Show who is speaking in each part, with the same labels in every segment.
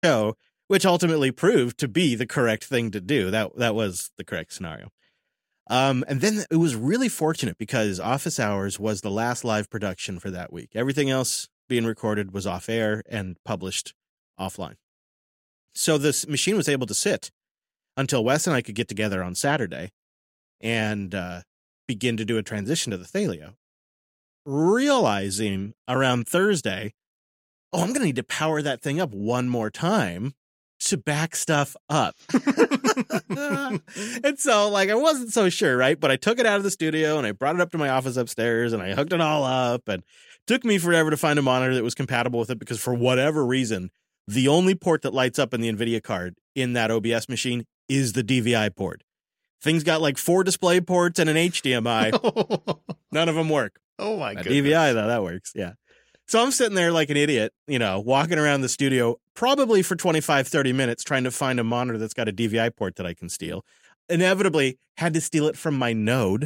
Speaker 1: show, which ultimately proved to be the correct thing to do. That was the correct scenario. And then it was really fortunate because Office Hours was the last live production for that week. Everything else being recorded was off air and published offline. So this machine was able to sit until Wes and I could get together on Saturday and begin to do a transition to the Thelio. Realizing around Thursday, I'm going to need to power that thing up one more time to back stuff up. And so, I wasn't so sure, right? But I took it out of the studio and I brought it up to my office upstairs and I hooked it all up, and it took me forever to find a monitor that was compatible with it because for whatever reason, the only port that lights up in the NVIDIA card in that OBS machine is the DVI port. Things got 4 display ports and an HDMI. None of them work.
Speaker 2: Oh my goodness.
Speaker 1: DVI, though, that works. Yeah. So I'm sitting there like an idiot, walking around the studio, probably for 25, 30 minutes, trying to find a monitor that's got a DVI port that I can steal. Inevitably, had to steal it from my Node.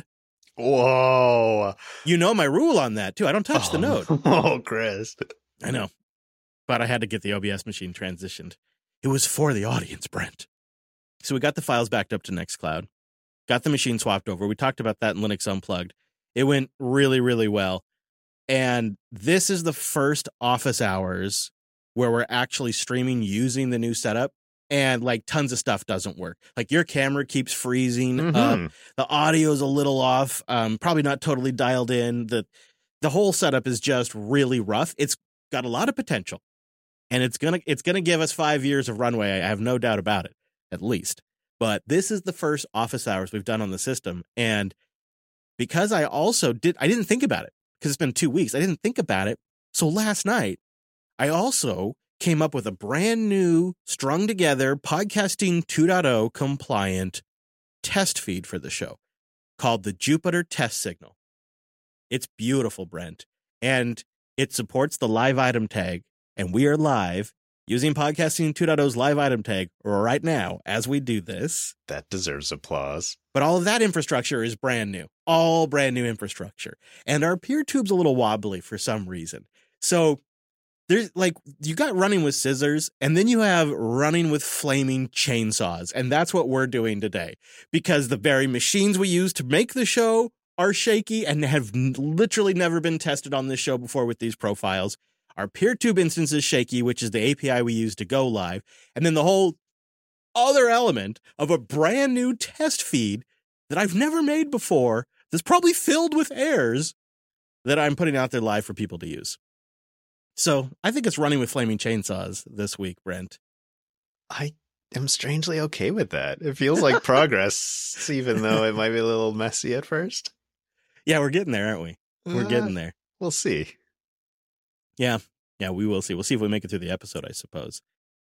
Speaker 2: Whoa.
Speaker 1: You know my rule on that, too. I don't touch the Node.
Speaker 2: Oh, Chris.
Speaker 1: I know. But I had to get the OBS machine transitioned. It was for the audience, Brent. So we got the files backed up to Nextcloud, got the machine swapped over. We talked about that in Linux Unplugged. It went really, really well. And this is the first Office Hours where we're actually streaming using the new setup, and tons of stuff doesn't work. Your camera keeps freezing.
Speaker 2: Mm-hmm.
Speaker 1: The audio is a little off. Probably not totally dialed in. The whole setup is just really rough. It's got a lot of potential, and it's gonna give us 5 years of runway. I have no doubt about it, at least. But this is the first Office Hours we've done on the system, and because I didn't think about it. Because it's been 2 weeks. I didn't think about it. So last night, I also came up with a brand new, strung together, Podcasting 2.0 compliant test feed for the show called the Jupiter Test Signal. It's beautiful, Brent. And it supports the live item tag. And we are live using Podcasting 2.0's live item tag right now as we do this.
Speaker 2: That deserves applause.
Speaker 1: But all of that infrastructure is brand new, all brand new infrastructure. And our peer tube's a little wobbly for some reason. So there's you got running with scissors, and then you have running with flaming chainsaws. And that's what we're doing today, because the very machines we use to make the show are shaky and have literally never been tested on this show before with these profiles. Our PeerTube instance is shaky, which is the API we use to go live. And then the whole other element of a brand new test feed that I've never made before that's probably filled with errors that I'm putting out there live for people to use. So I think it's running with flaming chainsaws this week, Brent.
Speaker 2: I am strangely okay with that. It feels like progress, even though it might be a little messy at first.
Speaker 1: Yeah, we're getting there, aren't we? We're getting there.
Speaker 2: We'll see.
Speaker 1: Yeah, we will see. We'll see if we make it through the episode, I suppose.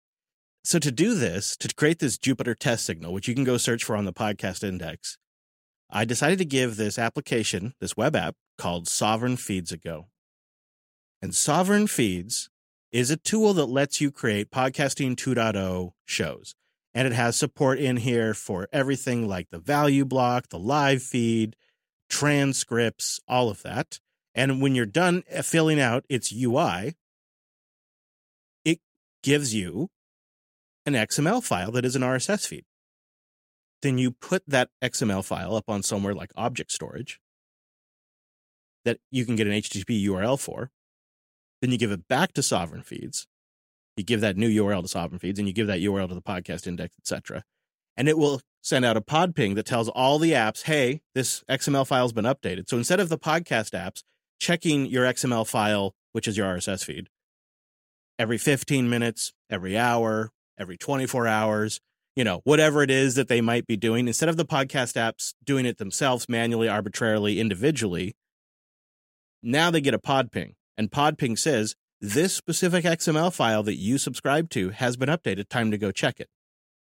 Speaker 1: So to do this, to create this Jupiter Test Signal, which you can go search for on the podcast index, I decided to give this application, this web app, called Sovereign Feeds a go. And Sovereign Feeds is a tool that lets you create Podcasting 2.0 shows. And it has support in here for everything like the value block, the live feed, transcripts, all of that. And when you're done filling out its UI, it gives you an XML file that is an RSS feed. Then you put that XML file up on somewhere like object storage that you can get an HTTP URL for. Then you give it back to Sovereign Feeds. You give that new URL to Sovereign Feeds, and you give that URL to the podcast index, etc. And it will send out a pod ping that tells all the apps, hey, this XML file has been updated. So instead of the podcast apps checking your XML file, which is your RSS feed, every 15 minutes, every hour, every 24 hours, whatever it is that they might be doing, instead of the podcast apps doing it themselves manually, arbitrarily, individually, now they get a pod ping. And pod ping says, this specific XML file that you subscribe to has been updated. Time to go check it.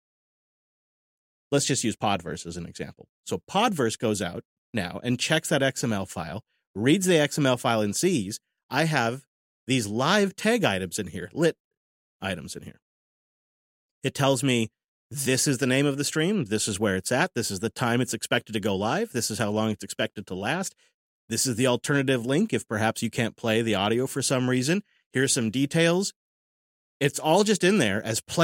Speaker 1: Let's just use Podverse as an example. So Podverse goes out now and checks that XML file, reads the XML file and sees, I have these live tag items in here, lit items in here. It tells me, this is the name of the stream. This is where it's at. This is the time it's expected to go live. This is how long it's expected to last. This is the alternative link if perhaps you can't play the audio for some reason. Here's some details. It's all just in there as